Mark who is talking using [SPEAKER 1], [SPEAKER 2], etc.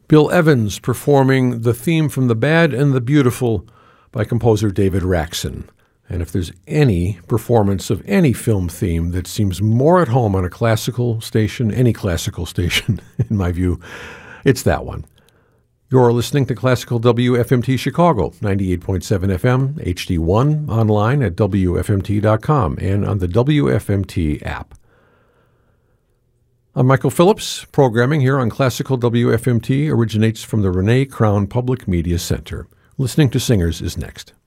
[SPEAKER 1] Bill Evans performing the theme from The Bad and the Beautiful by composer David Raksin. And if there's any performance of any film theme that seems more at home on a classical station, any classical station, in my view, it's that one. You're listening to Classical WFMT Chicago, 98.7 FM, HD1, online at WFMT.com, and on the WFMT app. I'm Michael Phillips. Programming here on Classical WFMT originates from the Renee Crown Public Media Center. Listening to Singers is next.